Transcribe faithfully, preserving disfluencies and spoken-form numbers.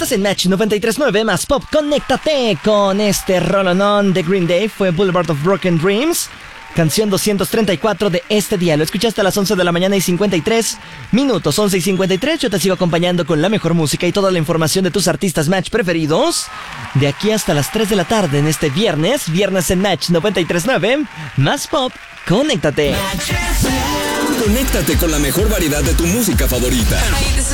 Estás en Match noventa y tres punto nueve más pop. Conéctate con este rolonón de Green Day. Fue Boulevard of Broken Dreams, canción doscientos treinta y cuatro de este día. Lo escuchaste a las once de la mañana y cincuenta y tres minutos. once y cincuenta y tres. Yo te sigo acompañando con la mejor música y toda la información de tus artistas Match preferidos, de aquí hasta las tres de la tarde en este viernes. Viernes en Match noventa y tres punto nueve más pop. Conéctate. Conéctate con la mejor variedad de tu música favorita. Hey, this is